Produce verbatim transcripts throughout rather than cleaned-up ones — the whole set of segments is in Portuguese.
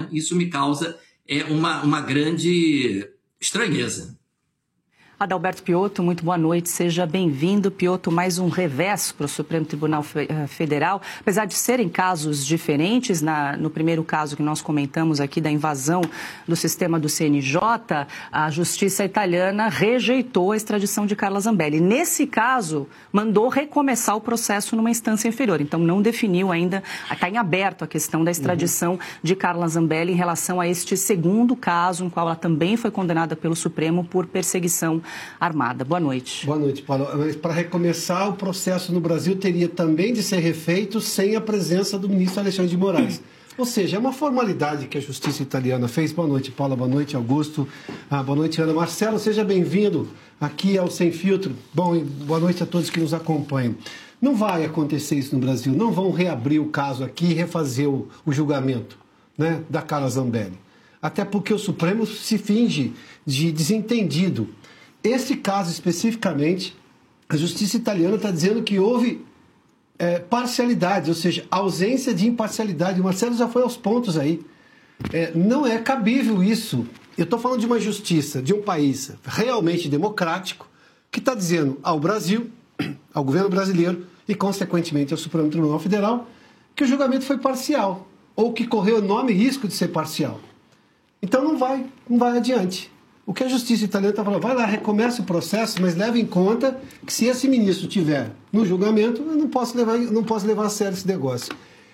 Isso me causa é, uma, uma grande estranheza. Adalberto Piotto, muito boa noite, seja bem-vindo. Piotto, mais um revés para o Supremo Tribunal Federal. Apesar de serem casos diferentes, na, no primeiro caso que nós comentamos aqui da invasão do sistema do C N J, a justiça italiana rejeitou a extradição de Carla Zambelli. Nesse caso, mandou recomeçar o processo numa instância inferior, então não definiu ainda, está em aberto a questão da extradição uhum. de Carla Zambelli em relação a este segundo caso, no qual ela também foi condenada pelo Supremo por perseguição armada. Boa noite. Boa noite, Paulo. Para recomeçar, o processo no Brasil teria também de ser refeito sem a presença do ministro Alexandre de Moraes. Ou seja, é uma formalidade que a justiça italiana fez. Boa noite, Paula. Boa noite, Augusto. Ah, boa noite, Ana. Marcelo, seja bem-vindo aqui ao Sem Filtro. Bom, e boa noite a todos que nos acompanham. Não vai acontecer isso no Brasil. Não vão reabrir o caso aqui e refazer o, o julgamento, né, da Carla Zambelli. Até porque o Supremo se finge de desentendido. Esse caso especificamente, a justiça italiana está dizendo que houve é, parcialidade, ou seja, ausência de imparcialidade. O Marcelo já foi aos pontos aí. É, não é cabível isso. Eu estou falando de uma justiça, de um país realmente democrático, que está dizendo ao Brasil, ao governo brasileiro e, consequentemente, ao Supremo Tribunal Federal, que o julgamento foi parcial, ou que correu enorme risco de ser parcial. Então não vai, não vai adiante. O que a justiça italiana está falando, vai lá, recomeça o processo, mas leve em conta que se esse ministro estiver no julgamento, eu não posso levar, não posso levar a sério esse negócio.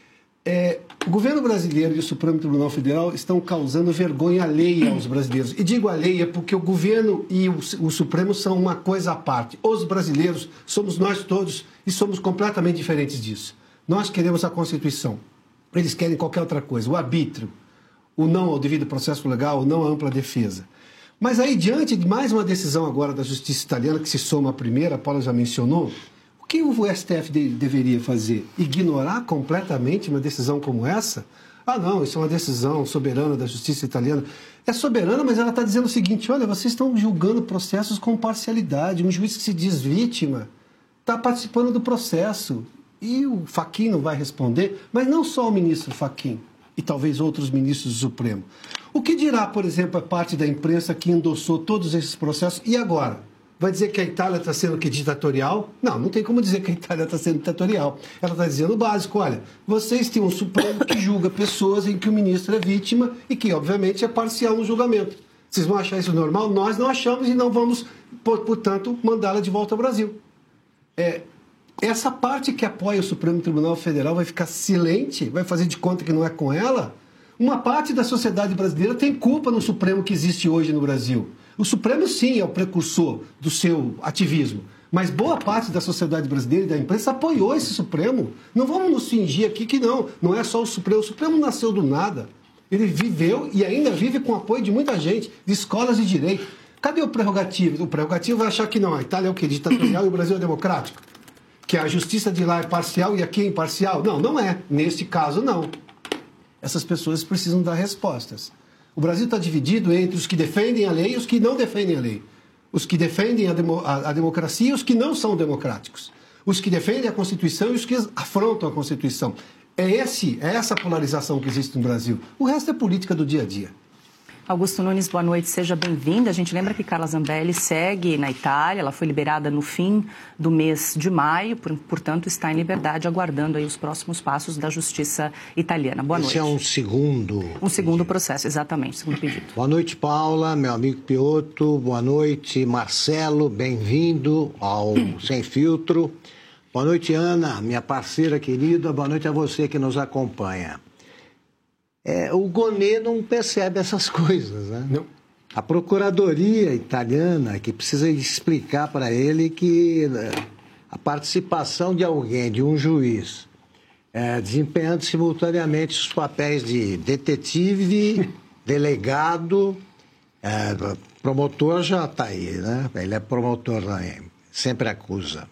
É, o governo brasileiro e o Supremo Tribunal Federal estão causando vergonha alheia aos brasileiros. E digo alheia porque o governo e o, o Supremo são uma coisa à parte. Os brasileiros somos nós todos e somos completamente diferentes disso. Nós queremos a Constituição. Eles querem qualquer outra coisa. O arbítrio, o não ao devido processo legal, o não à ampla defesa. Mas aí, diante de mais uma decisão agora da justiça italiana, que se soma à primeira, a Paula já mencionou, o que o S T F de, deveria fazer? Ignorar completamente uma decisão como essa? Ah, não, isso é uma decisão soberana da justiça italiana. É soberana, mas ela está dizendo o seguinte, olha, vocês estão julgando processos com parcialidade. Um juiz que se diz vítima está participando do processo. E o Fachin não vai responder, mas não só o ministro Fachin, e talvez outros ministros do Supremo. O que dirá, por exemplo, a parte da imprensa que endossou todos esses processos? E agora? Vai dizer que a Itália está sendo que ditatorial? Não, não tem como dizer que a Itália está sendo ditatorial. Ela está dizendo o básico, olha, vocês têm um Supremo que julga pessoas em que o ministro é vítima e que, obviamente, é parcial no julgamento. Vocês vão achar isso normal? Nós não achamos e não vamos, portanto, mandá-la de volta ao Brasil. É, essa parte que apoia o Supremo Tribunal Federal vai ficar silente? Vai fazer de conta que não é com ela? Uma parte da sociedade brasileira tem culpa no Supremo que existe hoje no Brasil. O Supremo, sim, é o precursor do seu ativismo, mas boa parte da sociedade brasileira e da imprensa apoiou esse Supremo. Não vamos nos fingir aqui que não, não é só o Supremo. O Supremo nasceu do nada. Ele viveu e ainda vive com o apoio de muita gente, de escolas de direito. Cadê o prerrogativo? O prerrogativo vai achar que não, a Itália é o quê? Ditatorial e o Brasil é democrático? Que a justiça de lá é parcial e aqui é imparcial? Não, não é. Neste caso, não. Essas pessoas precisam dar respostas. O Brasil está dividido entre os que defendem a lei e os que não defendem a lei. Os que defendem a, demo, a, a democracia e os que não são democráticos. Os que defendem a Constituição e os que afrontam a Constituição. É, esse, é essa polarização que existe no Brasil. O resto é política do dia a dia. Augusto Nunes, boa noite, seja bem-vinda. A gente lembra que Carla Zambelli segue na Itália, ela foi liberada no fim do mês de maio, portanto está em liberdade, aguardando aí os próximos passos da justiça italiana. Boa noite. Esse é um segundo... Um segundo processo, exatamente, segundo pedido. Boa noite, Paula, meu amigo Piotto, boa noite, Marcelo, bem-vindo ao Sem Filtro. Boa noite, Ana, minha parceira querida, boa noite a você que nos acompanha. É, o Gonê não percebe essas coisas, né? Não. A procuradoria italiana que precisa explicar para ele que a participação de alguém, de um juiz, é, desempenhando simultaneamente os papéis de detetive, delegado, é, promotor já está aí, né? Ele é promotor também, sempre acusa.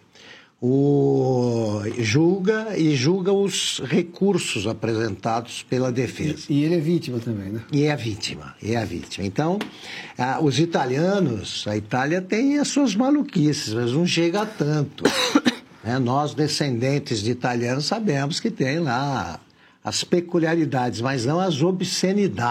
O julga e julga os recursos apresentados pela defesa. E, e ele é vítima também, né? E é vítima, e é a vítima. Então, ah, os italianos, a Itália tem as suas maluquices, mas não chega a tanto. Né? Nós, descendentes de italianos, sabemos que tem lá as peculiaridades, mas não as obscenidades.